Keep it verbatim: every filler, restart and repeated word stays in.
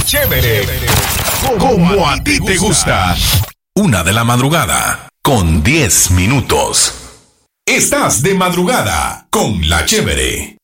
Chévere, como a ti te gusta. Una de la madrugada, con diez minutos. Estás de madrugada con La Chévere.